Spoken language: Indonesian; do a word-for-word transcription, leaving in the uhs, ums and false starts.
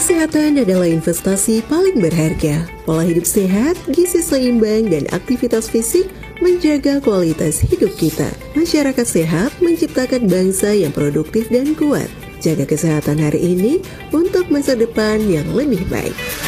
Kesehatan adalah investasi paling berharga. Pola hidup sehat, gizi seimbang, dan aktivitas fisik menjaga kualitas hidup kita. Masyarakat sehat menciptakan bangsa yang produktif dan kuat. Jaga kesehatan hari ini untuk masa depan yang lebih baik.